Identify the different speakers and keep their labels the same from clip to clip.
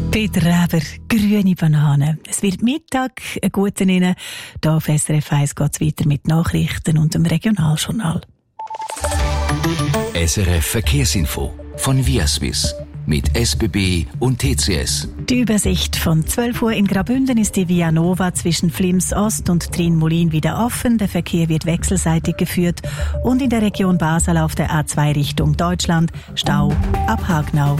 Speaker 1: Peter Reber, grüne Banane. Es wird Mittag, einen guten Ihnen. Hier auf SRF 1 geht es weiter mit Nachrichten und dem Regionaljournal.
Speaker 2: SRF Verkehrsinfo von Viaswiss mit SBB und TCS.
Speaker 1: Die Übersicht von 12 Uhr in Graubünden ist die Via Nova zwischen Flims Ost und Trin-Molin wieder offen. Der Verkehr wird wechselseitig geführt. Und in der Region Basel auf der A2 Richtung Deutschland Stau ab Hagnau.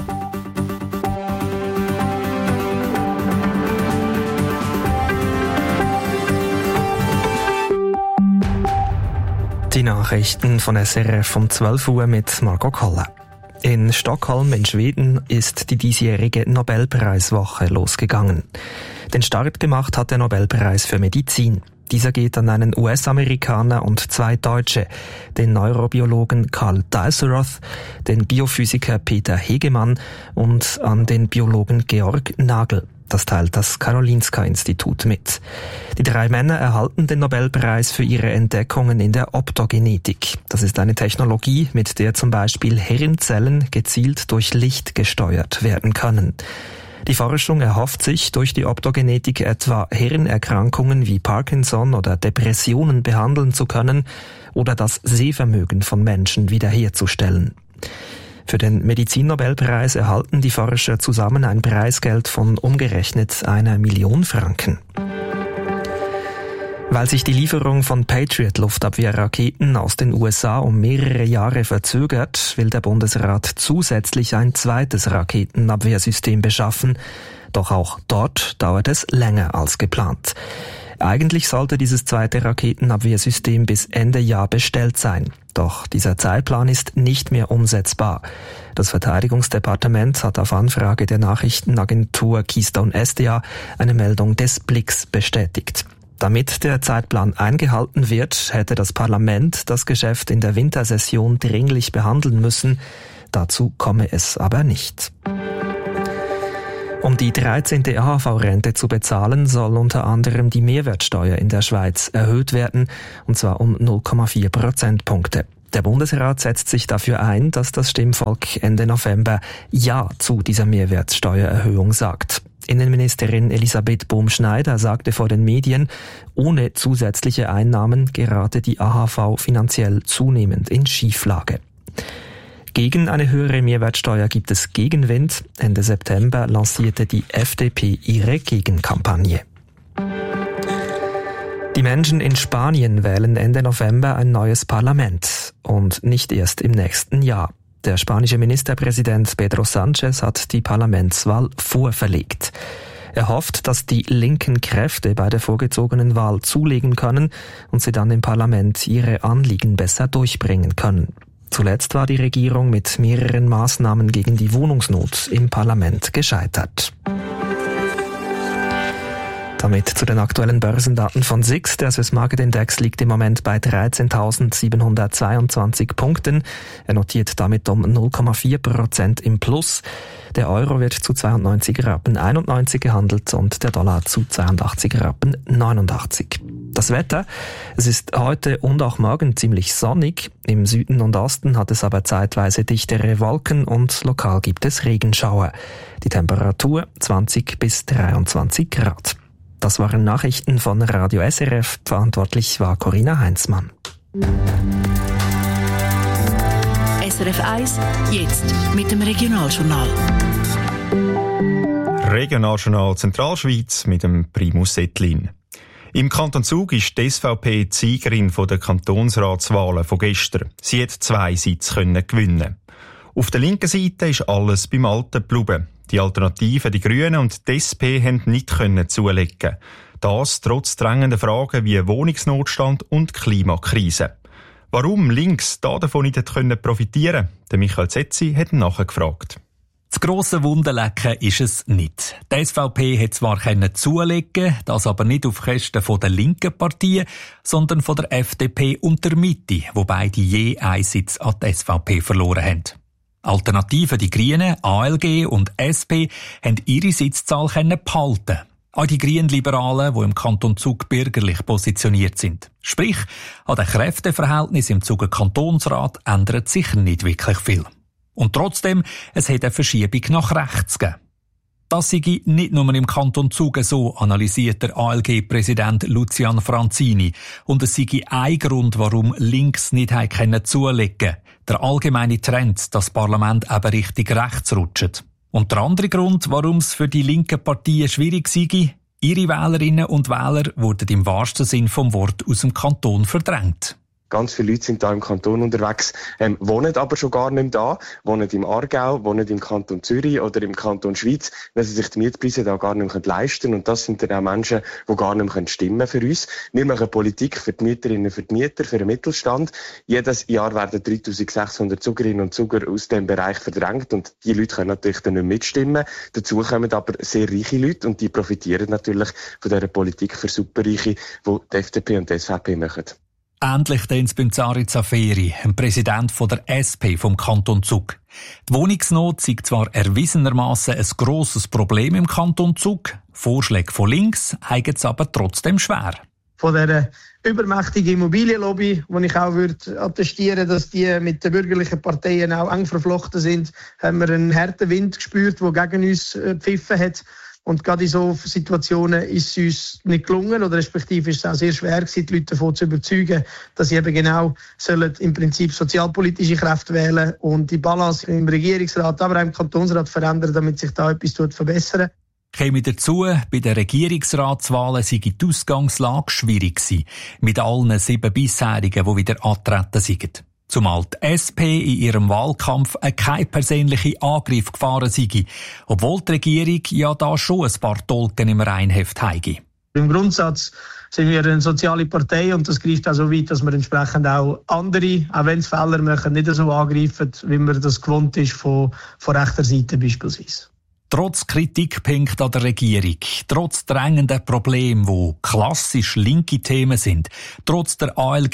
Speaker 3: Die Nachrichten von SRF um 12 Uhr mit Margot Koller. In Stockholm in Schweden ist die diesjährige Nobelpreiswoche losgegangen. Den Start gemacht hat der Nobelpreis für Medizin. Dieser geht an einen US-Amerikaner und 2 Deutsche, den Neurobiologen Karl Dalseroth, den Biophysiker Peter Hegemann und an den Biologen Georg Nagel. Das teilt das Karolinska-Institut mit. Die 3 Männer erhalten den Nobelpreis für ihre Entdeckungen in der Optogenetik. Das ist eine Technologie, mit der zum Beispiel Hirnzellen gezielt durch Licht gesteuert werden können. Die Forschung erhofft sich, durch die Optogenetik etwa Hirnerkrankungen wie Parkinson oder Depressionen behandeln zu können oder das Sehvermögen von Menschen wiederherzustellen. Für den Medizinnobelpreis erhalten die Forscher zusammen ein Preisgeld von umgerechnet 1 Million Franken. Weil sich die Lieferung von Patriot-Luftabwehrraketen aus den USA um mehrere Jahre verzögert, will der Bundesrat zusätzlich ein zweites Raketenabwehrsystem beschaffen. Doch auch dort dauert es länger als geplant. Eigentlich sollte dieses zweite Raketenabwehrsystem bis Ende Jahr bestellt sein. Doch dieser Zeitplan ist nicht mehr umsetzbar. Das Verteidigungsdepartement hat auf Anfrage der Nachrichtenagentur Keystone SDA eine Meldung des Blicks bestätigt. Damit der Zeitplan eingehalten wird, hätte das Parlament das Geschäft in der Wintersession dringlich behandeln müssen. Dazu komme es aber nicht. Um die 13. AHV-Rente zu bezahlen, soll unter anderem die Mehrwertsteuer in der Schweiz erhöht werden, und zwar um 0,4 Prozentpunkte. Der Bundesrat setzt sich dafür ein, dass das Stimmvolk Ende November Ja zu dieser Mehrwertsteuererhöhung sagt. Innenministerin Elisabeth Bohm-Schneider sagte vor den Medien, ohne zusätzliche Einnahmen gerate die AHV finanziell zunehmend in Schieflage. Gegen eine höhere Mehrwertsteuer gibt es Gegenwind. Ende September lancierte die FDP ihre Gegenkampagne. Die Menschen in Spanien wählen Ende November ein neues Parlament und nicht erst im nächsten Jahr. Der spanische Ministerpräsident Pedro Sánchez hat die Parlamentswahl vorverlegt. Er hofft, dass die linken Kräfte bei der vorgezogenen Wahl zulegen können und sie dann im Parlament ihre Anliegen besser durchbringen können. Zuletzt war die Regierung mit mehreren Maßnahmen gegen die Wohnungsnot im Parlament gescheitert. Damit zu den aktuellen Börsendaten von SIX. Der Swiss Market Index liegt im Moment bei 13.722 Punkten. Er notiert damit um 0,4% im Plus. Der Euro wird zu 92,91 Rappen gehandelt und der Dollar zu 82,89 Rappen. Das Wetter, es ist heute und auch morgen ziemlich sonnig. Im Süden und Osten hat es aber zeitweise dichtere Wolken und lokal gibt es Regenschauer. Die Temperatur 20 bis 23 Grad. Das waren Nachrichten von Radio SRF. Verantwortlich war Corinna Heinzmann.
Speaker 1: SRF 1, jetzt mit dem Regionaljournal.
Speaker 4: Regionaljournal Zentralschweiz mit dem Primus Ettlin. Im Kanton Zug ist die SVP die Siegerin der Kantonsratswahlen von gestern. Sie hat 2 Sitze gewinnen. Auf der linken Seite ist alles beim Alten geblieben. Die Alternativen, die Grünen und die SP, haben nicht zulegen. Das trotz drängender Fragen wie Wohnungsnotstand und Klimakrise. Warum links davon nicht profitieren konnte, der Michael Zetzi hat nachgefragt.
Speaker 5: Das grosse Wunderlecken ist es nicht. Die SVP hat zwar zulegen, das aber nicht auf Kosten der linken Partien, sondern von der FDP und der Mitte, wobei die je einen Sitz an die SVP verloren haben. Alternativen, die Grünen, ALG und SP, haben ihre Sitzzahl behalten. Auch die Grünliberalen, die im Kanton Zug bürgerlich positioniert sind. Sprich, an den Kräfteverhältnissen im Zuger Kantonsrat ändert sich nicht wirklich viel. Und trotzdem, es hat eine Verschiebung nach rechts gegeben. Das sei nicht nur im Kanton Zug so, analysiert der ALG-Präsident Lucian Franzini. Und es sei ein Grund, warum links nicht zulegen können. Der allgemeine Trend, dass das Parlament eben richtig rechts rutscht. Und der andere Grund, warum es für die linken Partien schwierig sei, ihre Wählerinnen und Wähler wurden im wahrsten Sinn vom Wort aus dem Kanton verdrängt.
Speaker 6: Ganz viele Leute sind da im Kanton unterwegs, wohnen aber schon gar nicht mehr da, wohnen im Aargau, wohnen im Kanton Zürich oder im Kanton Schweiz, weil sie sich die Mietpreise da gar nicht mehr leisten können. Und das sind dann auch Menschen, die gar nicht mehr stimmen für uns. Wir machen Politik für die Mieterinnen, für die Mieter, für den Mittelstand. Jedes Jahr werden 3600 Zugerinnen und Zuger aus diesem Bereich verdrängt und die Leute können natürlich dann nicht mitstimmen. Dazu kommen aber sehr reiche Leute und die profitieren natürlich von dieser Politik für Superreiche, die die FDP und die SVP machen.
Speaker 5: Ähnlich den's beim Zari Zaferi, dem Präsident der SP vom Kanton Zug. Die Wohnungsnot sei zwar erwiesenermassen ein grosses Problem im Kanton Zug, Vorschläge von links haben es aber trotzdem schwer.
Speaker 7: Von dieser übermächtigen Immobilienlobby, wo ich auch attestieren würde, dass die mit den bürgerlichen Parteien auch eng verflochten sind, haben wir einen harten Wind gespürt, der gegen uns gepfiffen hat. Und gerade in so Situationen ist es uns nicht gelungen, oder respektive ist es auch sehr schwer gewesen, die Leute davon zu überzeugen, dass sie eben genau sollen im Prinzip sozialpolitische Kräfte wählen und die Balance im Regierungsrat, aber auch im Kantonsrat verändern, damit sich da etwas verbessern.
Speaker 5: Käme dazu, bei den Regierungsratswahlen sei die Ausgangslage schwierig gewesen, mit allen 7 bisherigen, die wieder antreten seien. Zumal die SP in ihrem Wahlkampf keinen persönlichen Angriff gefahren sei, obwohl die Regierung ja da schon ein paar Tolken im Reinheft habe.
Speaker 7: Im Grundsatz sind wir eine soziale Partei und das greift auch so weit, dass wir entsprechend auch andere, auch wenn es Fehler machen, nicht so angreifen, wie man das gewohnt ist von rechter Seite beispielsweise.
Speaker 5: Trotz Kritikpunkten an der Regierung, trotz drängender Probleme, die klassisch linke Themen sind, trotz der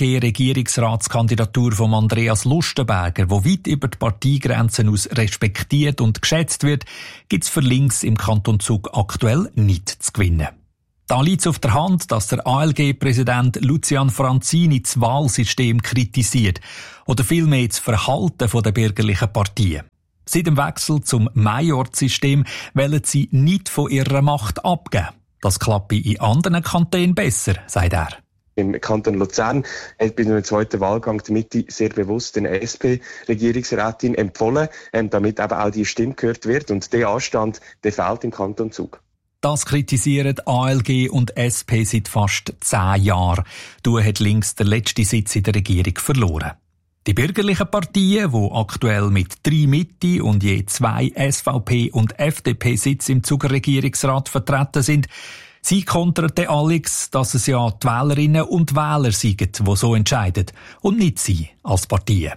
Speaker 5: ALG-Regierungsratskandidatur von Andreas Lustenberger, wo weit über die Parteigrenzen aus respektiert und geschätzt wird, gibt es für links im Kanton Zug aktuell nicht zu gewinnen. Da liegt es auf der Hand, dass der ALG-Präsident Lucian Franzini das Wahlsystem kritisiert oder vielmehr das Verhalten der bürgerlichen Partien. Seit dem Wechsel zum Majorsystem wollen sie nicht von ihrer Macht abgeben. Das klappe in anderen Kantonen besser, sagt er.
Speaker 6: Im Kanton Luzern hat bei einem zweiten Wahlgang die Mitte sehr bewusst den SP-Regierungsrätin empfohlen, damit eben auch die Stimme gehört wird. Und der Anstand, der fehlt im Kanton Zug.
Speaker 5: Das kritisieren ALG und SP seit fast 10 Jahren. Du hat links den letzten Sitz in der Regierung verloren. Die bürgerlichen Partien, die aktuell mit 3 Mitte und je 2 SVP- und FDP-Sitze im Zuger Regierungsrat vertreten sind, sie konterten Alex, dass es ja die Wählerinnen und Wähler seien, die so entscheiden, und nicht sie als Partien.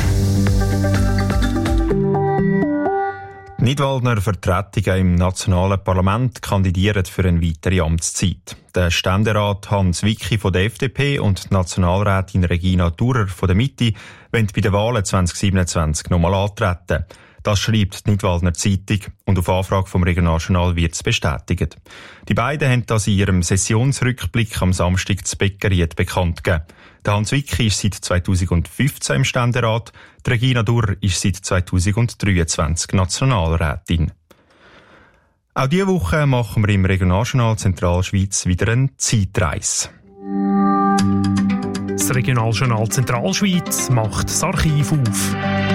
Speaker 4: Die Nidwaldner Vertretungen im nationalen Parlament kandidieren für eine weitere Amtszeit. Der Ständerat Hans Wicki von der FDP und die Nationalrätin Regina Durer von der Mitte wollen bei den Wahlen 2027 nochmal antreten. Das schreibt die Nidwaldner Zeitung und auf Anfrage vom Regionaljournal wird es bestätigt. Die beiden haben das in ihrem Sessionsrückblick am Samstag zu Beckeried bekannt gegeben. Der Hans Wicki ist seit 2015 im Ständerat, die Regina Durer ist seit 2023 Nationalrätin. Auch diese Woche machen wir im Regionaljournal Zentralschweiz wieder eine Zeitreise.
Speaker 8: Das Regionaljournal Zentralschweiz macht das Archiv auf.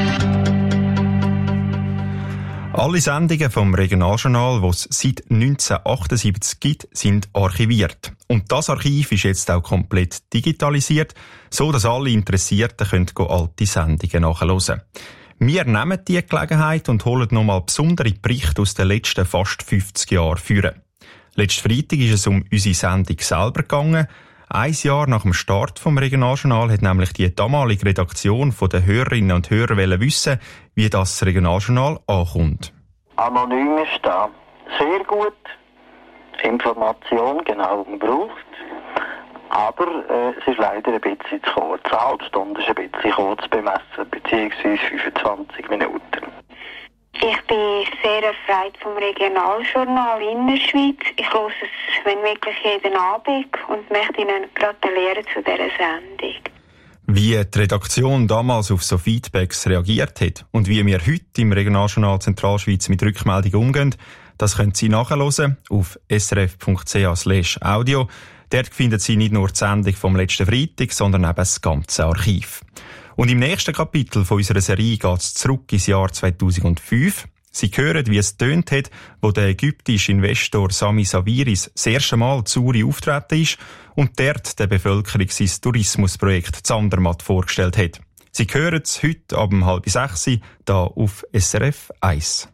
Speaker 4: Alle Sendungen vom Regionaljournal, die es seit 1978 gibt, sind archiviert. Und das Archiv ist jetzt auch komplett digitalisiert, so dass alle Interessierten alte Sendungen nachhören können. Wir nehmen diese Gelegenheit und holen nochmal besondere Berichte aus den letzten fast 50 Jahren führen. Letzten Freitag ist es um unsere Sendung selber gegangen. 1 Jahr nach dem Start vom Regionaljournal hat nämlich die damalige Redaktion von den Hörerinnen und Hörern wissen, wie das Regionaljournal ankommt.
Speaker 9: Anonym ist da. Sehr gut. Information genau gebraucht. Aber es ist leider ein bisschen zu kurz. Eine halbe Stunde ist ein bisschen kurz bemessen, beziehungsweise 25 Minuten.
Speaker 10: Ich bin sehr erfreut vom Regionaljournal Innerschweiz. Ich höre es, wenn wirklich, jeden Abend und möchte Ihnen gratulieren zu dieser Sendung.
Speaker 4: Wie die Redaktion damals auf so Feedbacks reagiert hat und wie wir heute im Regionaljournal Zentralschweiz mit Rückmeldungen umgehen, Das können Sie nachhören auf srf.ch/audio. Dort finden Sie nicht nur die Sendung vom letzten Freitag, sondern eben das ganze Archiv. Und im nächsten Kapitel von unserer Serie geht es zurück ins Jahr 2005. Sie hören, wie es tönt hat, wo der ägyptische Investor Sami Sawiris das erste Mal zu Uri auftreten ist und dort der Bevölkerung sein Tourismusprojekt Zandermatt vorgestellt hat. Sie hören es heute ab 5:30 hier auf SRF 1.